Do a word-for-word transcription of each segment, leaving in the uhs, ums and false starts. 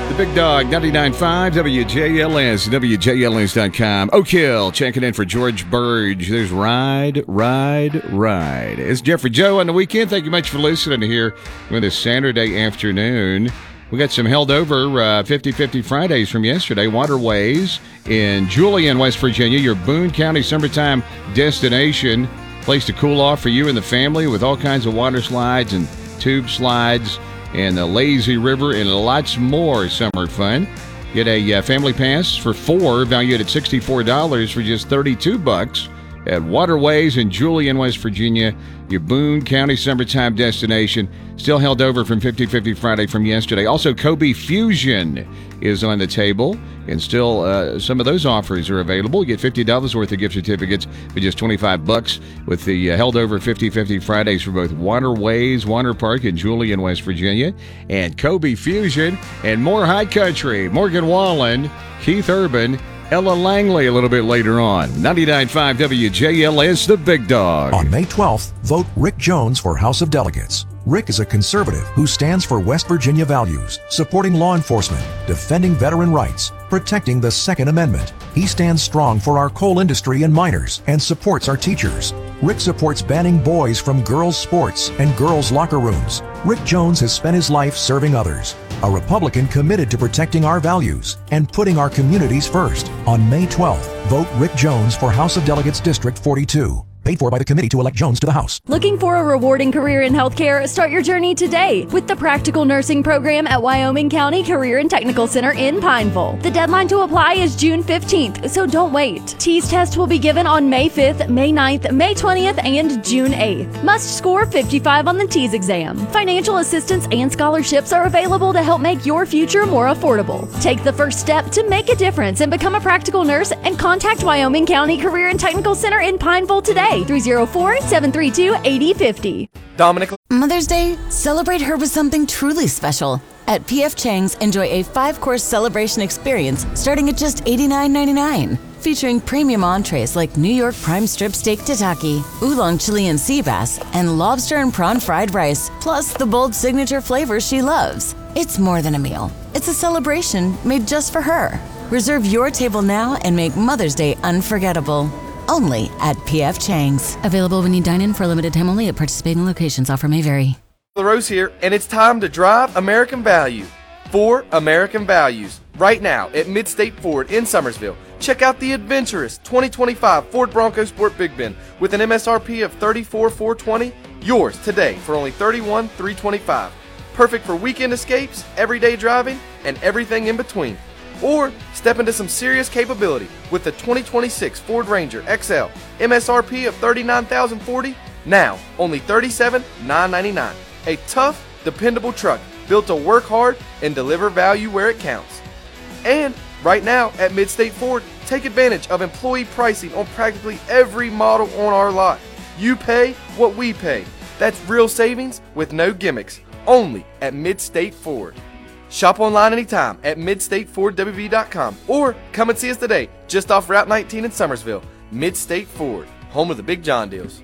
The Big Dog, ninety-nine point five, W J L S, W J L S dot com. Oak Hill, checking in for George Burge. There's Ride, Ride, Ride. It's Jeffrey Joe on the weekend. Thank you much for listening here with this Saturday afternoon. We got some held over uh, fifty-fifty Fridays from yesterday. Waterways in Julian, West Virginia, your Boone County summertime destination. Place to cool off for you and the family with all kinds of water slides and tube slides and the lazy river and lots more summer fun. Get a uh, family pass for four, valued at sixty-four dollars for just thirty-two bucks at Waterways in Julian, West Virginia, your Boone County summertime destination. Still held over from fifty-fifty Friday from yesterday. Also, Kobe Fusion is on the table, and still uh, some of those offers are available. You get fifty dollars worth of gift certificates for just twenty-five bucks with the uh, held over fifty-fifty Fridays for both Waterways Water Park in Julian, West Virginia, and Kobe Fusion, and more High Country. Morgan Wallen, Keith Urban, Ella Langley a little bit later on. ninety-nine point five W J L S, The Big Dog. On May twelfth, vote Rick Jones for House of Delegates. Rick is a conservative who stands for West Virginia values, supporting law enforcement, defending veteran rights, protecting the Second Amendment. He stands strong for our coal industry and miners and supports our teachers. Rick supports banning boys from girls' sports and girls' locker rooms. Rick Jones has spent his life serving others. A Republican committed to protecting our values and putting our communities first. On May twelfth, vote Rick Jones for House of Delegates District forty-two. Paid for by the committee to elect Jones to the House. Looking for a rewarding career in healthcare? Start your journey today with the Practical Nursing Program at Wyoming County Career and Technical Center in Pineville. The deadline to apply is June fifteenth, so don't wait. TEAS test will be given on May fifth, May ninth, May twentieth, and June eighth. Must score fifty-five on the TEAS exam. Financial assistance and scholarships are available to help make your future more affordable. Take the first step to make a difference and become a practical nurse, and contact Wyoming County Career and Technical Center in Pineville today. three oh four, seven three two, eight oh five oh. Dominic. Mother's Day, celebrate her with something truly special. At P F Chang's, enjoy a five-course celebration experience starting at just eighty-nine ninety-nine. Featuring premium entrees like New York prime strip steak tataki, oolong Chilean sea bass, and lobster and prawn fried rice, plus the bold signature flavors she loves. It's more than a meal. It's a celebration made just for her. Reserve your table now and make Mother's Day unforgettable. Only at P F Chang's. Available when you dine in for a limited time only at participating locations. Offer may vary. Rose here, and it's time to drive American value. For American values. Right now at Midstate Ford in Summersville. Check out the adventurous twenty twenty-five Ford Bronco Sport Big Ben with an M S R P of thirty-four thousand four hundred twenty dollars. Yours today for only thirty-one thousand three hundred twenty-five dollars. Perfect for weekend escapes, everyday driving, and everything in between. Or step into some serious capability with the twenty twenty-six Ford Ranger X L, M S R P of thirty-nine thousand forty dollars, now only thirty-seven thousand nine hundred ninety-nine dollars. A tough, dependable truck built to work hard and deliver value where it counts. And right now at Midstate Ford, take advantage of employee pricing on practically every model on our lot. You pay what we pay. That's real savings with no gimmicks, only at Midstate Ford. Shop online anytime at midstate ford w v dot com or come and see us today just off Route nineteen in Summersville. Midstate Ford, home of the Big John deals.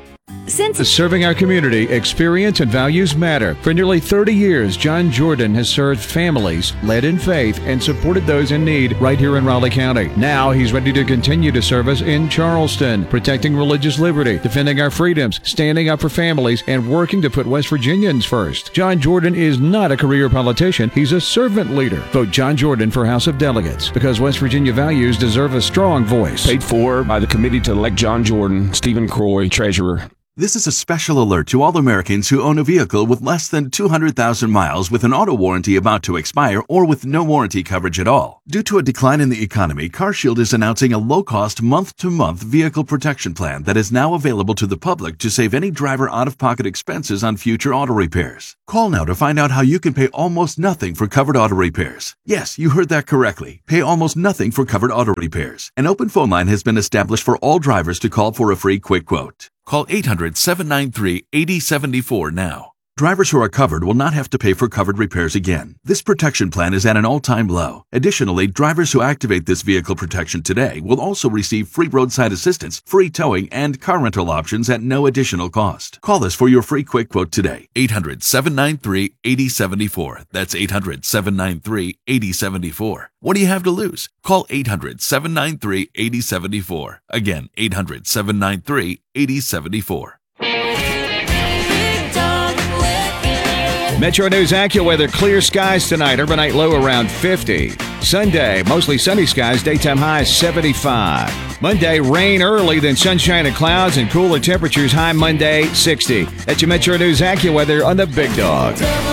Since Serving our community, experience and values matter. For nearly thirty years, John Jordan has served families, led in faith, and supported those in need right here in Raleigh County. Now he's ready to continue to serve us in Charleston, protecting religious liberty, defending our freedoms, standing up for families, and working to put West Virginians first. John Jordan is not a career politician. He's a servant leader. Vote John Jordan for House of Delegates because West Virginia values deserve a strong voice. Paid for by the committee to elect John Jordan, Stephen Croy, Treasurer. This is a special alert to all Americans who own a vehicle with less than two hundred thousand miles with an auto warranty about to expire or with no warranty coverage at all. Due to a decline in the economy, CarShield is announcing a low-cost month-to-month vehicle protection plan that is now available to the public to save any driver out-of-pocket expenses on future auto repairs. Call now to find out how you can pay almost nothing for covered auto repairs. Yes, you heard that correctly. Pay almost nothing for covered auto repairs. An open phone line has been established for all drivers to call for a free quick quote. Call eight hundred, seven nine three, eight oh seven four now. Drivers who are covered will not have to pay for covered repairs again. This protection plan is at an all-time low. Additionally, drivers who activate this vehicle protection today will also receive free roadside assistance, free towing, and car rental options at no additional cost. Call us for your free quick quote today. eight hundred, seven nine three, eight oh seven four. That's eight hundred, seven nine three, eight oh seven four. What do you have to lose? Call eight hundred, seven nine three, eight oh seven four. Again, eight hundred, seven nine three, eight oh seven four. Metro News AccuWeather, clear skies tonight. Overnight low around fifty. Sunday, mostly sunny skies. Daytime high seventy-five. Monday, rain early, then sunshine and clouds and cooler temperatures. High Monday, sixty. That's your Metro News AccuWeather on the Big Dog.